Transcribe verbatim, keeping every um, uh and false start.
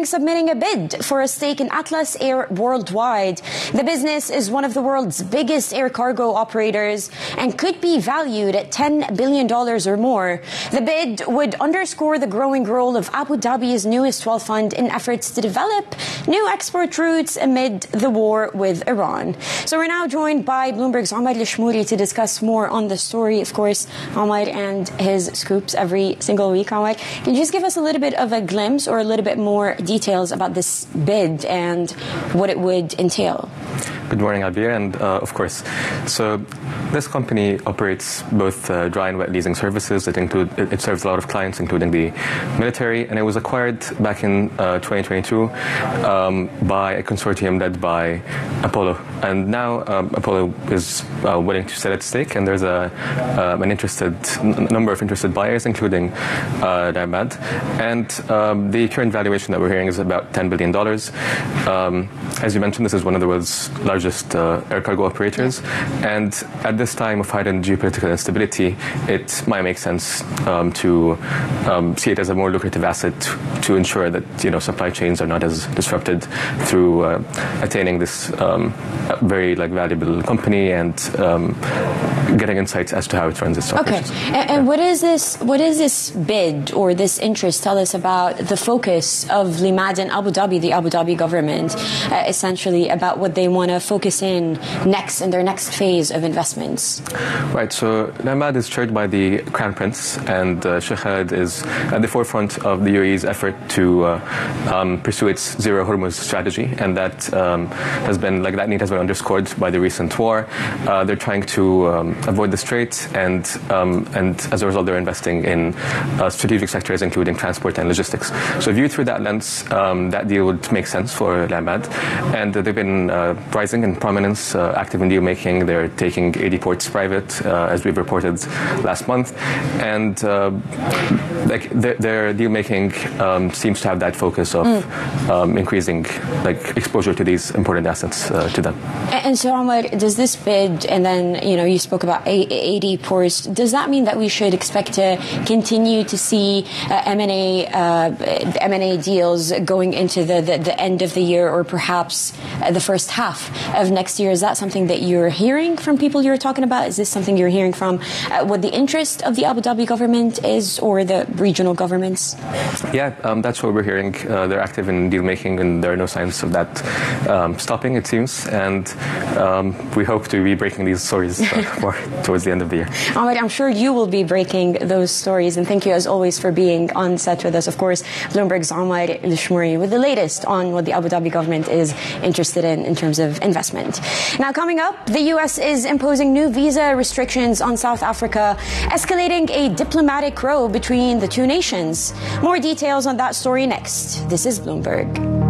reporting submitting a bid for a stake in Atlas Air Worldwide. The business is one of the world's biggest air cargo operators and could be valued at ten billion dollars or more. The bid would underscore the growing role of Abu Dhabi's newest wealth fund in efforts to develop new export routes amid the war with Iran. So we're now joined by Bloomberg's Omar Lishmouri to discuss more on the story. Of course, Omar and his scoops every single week. Omar, can you just give us a little bit of a glimpse or a little bit more details about this bid and what it would entail? Good morning, Albir, and uh, of course, so this company operates both uh, dry and wet leasing services. It include it, it serves a lot of clients, including the military, and it was acquired back in uh, twenty twenty-two um, by a consortium led by Apollo. And now um, Apollo is uh, willing to sell its stake, and there's a um, an interested n- number of interested buyers, including uh, Damad. And um, the current valuation that we're hearing is about ten billion dollars. Um, as you mentioned, this is one of the world's largest uh, air cargo operators, and at this time of heightened geopolitical instability, it might make sense um, to um, see it as a more lucrative asset to, to ensure that you know supply chains are not as disrupted through uh, attaining this um, very like valuable company and um, getting insights as to how it runs its operations. Okay, and, and yeah. what is this? What is this bid or this interest tell us about the focus of Limad and Abu Dhabi, the Abu Dhabi government, uh, essentially about what they want to focus in next in their next phase of investments? Right. So Limad is chaired by the Crown Prince, and uh, Sheikh Khaled is at the forefront of the U A E's effort to uh, um, pursue its zero Hormuz strategy, and that um, has been like that need has been underscored by the recent war. Uh, they're trying to um, avoid the strait, and um, and as a result, they're investing in uh, strategic sectors, including transport and logistics. So viewed through that lens, um, that deal would make sense for Limad, and uh, they've been uh, rising in prominence, uh, active in deal making. They're taking eighty ports private, uh, as we've reported last month, and uh, like their, their deal making um, seems to have that focus of mm. um, increasing like exposure to these important assets uh, to them. And so, Omar, does this bid, and then you know you spoke about eighty ports, does that mean that we should expect to continue to see uh, M and A uh, M and A deals going into the, the, the end of the year, or perhaps uh, the first half of next year? Is that something that you're hearing from people you're talking about? Is this something you're hearing from uh, what the interest of the Abu Dhabi government is, or the regional governments? Yeah, um, that's what we're hearing. Uh, they're active in deal making, and there are no signs of that um, stopping, it seems. And um, we hope to be breaking these stories uh, more towards the end of the year. Ahmed, I'm sure you will be breaking those stories, and thank you as always for being on set with us. Of course, Bloomberg's Omar Lishmouri with the latest on what the Abu Dhabi government is interested in in terms of investment. Now, coming up, the U S is imposing new visa restrictions on South Africa, escalating a diplomatic row between the two nations. More details on that story next. This is Bloomberg.